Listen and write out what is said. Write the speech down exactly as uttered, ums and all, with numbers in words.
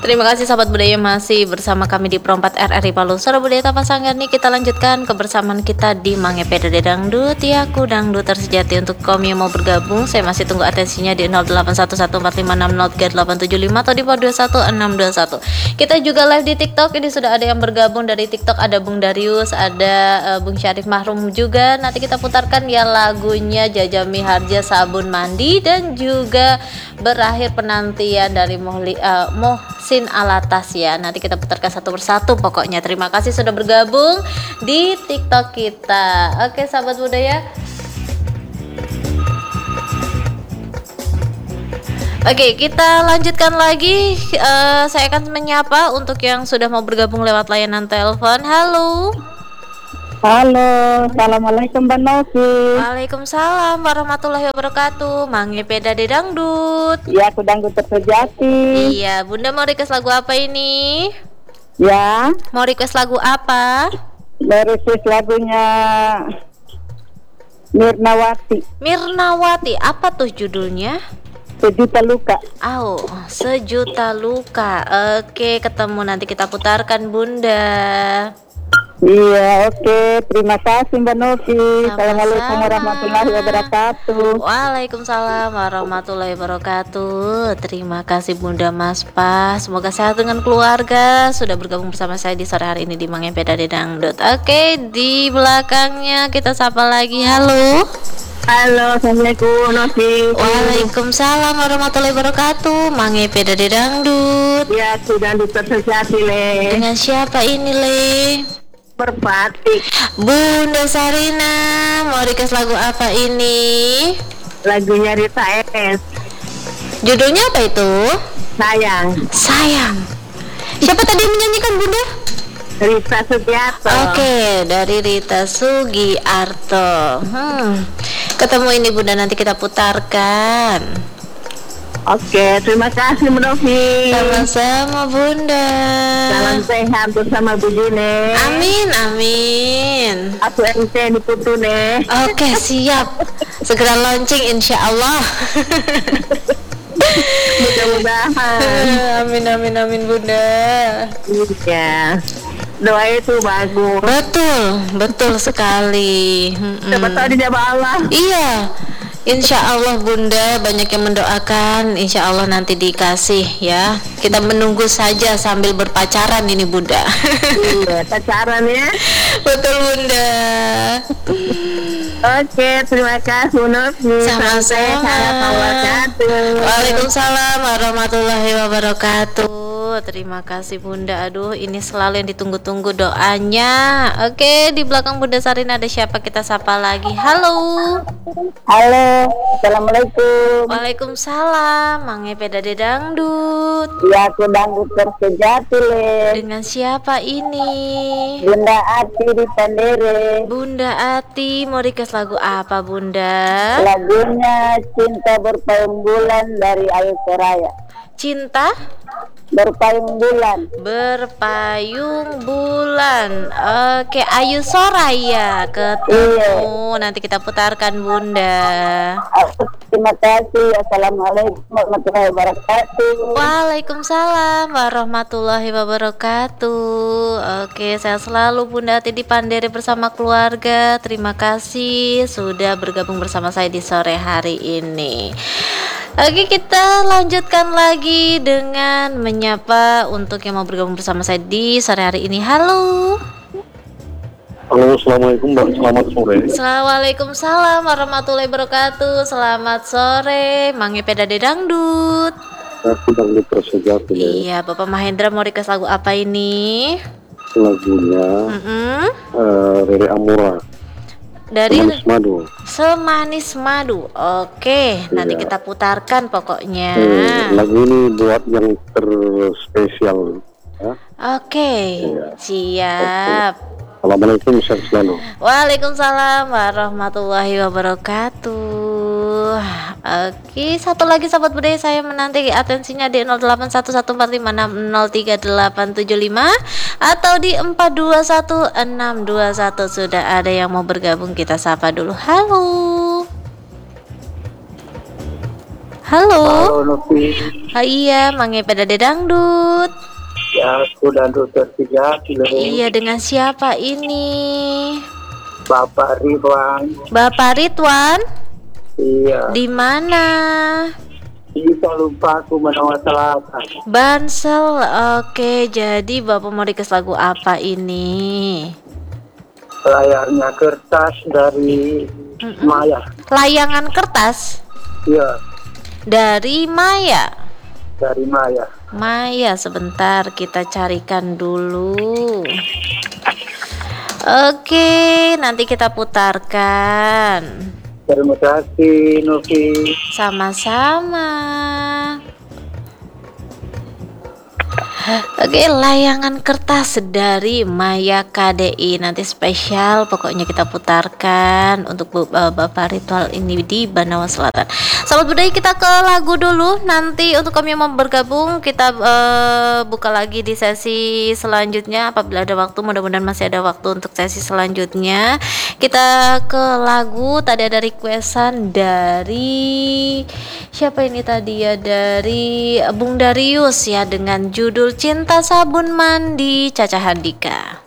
Terima kasih sahabat budaya masih bersama kami di Pro empat R R I Palu Suara Budaya Tapasangan nih. Kita lanjutkan kebersamaan kita di Mangepeda Dangdut ya, aku dangdut tersejati. Untuk kaum yang mau bergabung, saya masih tunggu atensinya di nol delapan satu satu empat lima enam nol tiga delapan tujuh lima atau di nol dua satu enam dua satu. Kita juga live di TikTok. Ini sudah ada yang bergabung dari TikTok, ada Bung Darius, ada uh, Bung Syarif Mahrum juga. Nanti kita putarkan ya lagunya Jaja Miharja Sabun Mandi, dan juga berakhir penantian dari Mohli, uh, Mohsin Alatas ya. Nanti kita putarkan satu persatu pokoknya. Terima kasih sudah bergabung di TikTok kita. Oke sahabat budaya. Oke, kita lanjutkan lagi. Uh, saya akan menyapa untuk yang sudah mau bergabung lewat layanan telepon. Halo. Halo, assalamualaikum Mbak Novi. Waalaikumsalam warahmatullahi wabarakatuh. Mangepeda Dangdut. Ya, aku dangdut tersejati. Iya, Bunda mau request lagu apa ini? Ya. Mau request lagu apa? Request lagunya Mirnawati. Mirnawati, apa tuh judulnya? Sejuta Luka. Oh, Sejuta Luka. Oke, ketemu nanti kita putarkan Bunda. Iya, oke. Okay. Terima kasih Mbak Novi. Assalamualaikum warahmatullahi wabarakatuh. Waalaikumsalam warahmatullahi wabarakatuh. Terima kasih Bunda Mas Pa. Semoga sehat dengan keluarga. Sudah bergabung bersama saya di sore hari ini di Mangepeda Dangdut. Oke, di belakangnya kita sapa lagi. Halo. Halo, assalamualaikum Novi. Waalaikumsalam warahmatullahi wabarakatuh. Mangepeda Dangdut. Ya, sudah tersejati Le. Dengan siapa ini Le? Merpati. Bunda Sarina, mau request lagu apa ini? Lagunya Rita S. Judulnya apa itu? Sayang. Sayang. Siapa tadi yang menyanyikan Bunda? Rita Sugiarto. Oke, dari Rita Sugiarto. Hmm. Ketemu ini Bunda, nanti kita putarkan. Oke, terima kasih Mbak Novi. Sama-sama Bunda. Salam sehat bersama Bu Jine. Amin, amin. Aku M C di Putune. Oke, siap. Segera launching insya Allah. Mudah-mudahan. Amin, amin, amin Bunda. Iya. Doa itu bagus. Betul, betul sekali. Siapa tahu dijawab Allah. Iya. Insya Allah Bunda, banyak yang mendoakan. Insya Allah nanti dikasih ya. Kita menunggu saja sambil berpacaran ini Bunda. Iya, pacaran ya. Betul Bunda. Oke, terima kasih Novi. Sama-sama. Waalaikumsalam warahmatullahi wabarakatuh. Terima kasih Bunda. Aduh, ini selalu yang ditunggu-tunggu doanya. Oke, di belakang Bunda Sarina ada siapa? Kita sapa lagi. Halo. Halo, assalamualaikum. Waalaikumsalam. Mangepeda Dangdut. Ya, aku dangdut tersejati Le. Dengan siapa ini? Bunda Ati di Pandere. Bunda Ati, mau request lagu apa Bunda? Lagunya Cinta Berpayung Bulan dari Ayu Soraya. Cinta Berpayung Bulan. Berpayung Bulan. Oke, Ayu Soraya ketemu. Nanti kita putarkan Bunda. Terima kasih. Assalamualaikum warahmatullahi wabarakatuh. Waalaikumsalam warahmatullahi wabarakatuh. Oke, saya selalu Bunda Ati di Pandere bersama keluarga. Terima kasih sudah bergabung bersama saya di sore hari ini. Oke, kita lanjutkan lagi dengan menyapa untuk yang mau bergabung bersama saya di sore hari ini. Halo. Halo, assalamualaikum Mbak. Selamat sore. Waalaikumsalam warahmatullahi wabarakatuh. Selamat sore, Mangepeda Dangdut. Aku dangdut tersejati. Iya, Bapak Mahendra mau request lagu apa ini? Lagunya Mm-hmm. uh, Rere Amora. Dari Semanis Madu. Semanis Madu. Oke, Iya. nanti kita putarkan pokoknya. Hmm, lagu ini buat yang terspesial. Ya? Oke, Iya. siap. Assalamualaikum, sehat selalu. Waalaikumsalam warahmatullahi wabarakatuh. Oke, satu lagi sahabat budaya, saya menanti atensinya di nol delapan satu satu empat lima enam nol tiga delapan tujuh lima atau di empat dua satu enam dua satu. Sudah ada yang mau bergabung, kita sapa dulu. Halo. Halo. Halo Novi. Ah, iya, Mange Pedade Dangdut. Ya, aku Dangdut tersejati loh. Iya, dengan siapa ini? Bapak Ridwan. Bapak Ridwan? Iya. Di mana? Bisa lupa aku Banawa Selatan. Bansel. Oke, jadi Bapak mau request lagu apa ini? Layarnya kertas dari Mm-mm. Maya. Layangan kertas Iya, dari Maya. dari Maya. Maya, sebentar kita carikan dulu. Oke, nanti kita putarkan. Terima kasih Novi. Sama-sama. Oke, layangan kertas dari Maya K D I. Nanti spesial pokoknya kita putarkan untuk Bu- uh, Bapak Ritual ini di Banawa Selatan. Sahabat budaya, kita ke lagu dulu. Nanti untuk kami yang mau bergabung kita uh, buka lagi di sesi selanjutnya apabila ada waktu. Mudah-mudahan masih ada waktu untuk sesi selanjutnya. Kita ke lagu. Tadi ada requestan dari siapa ini tadi ya, dari Bung Darius ya, dengan judul Cinta Sabun Mandi Caca Handika.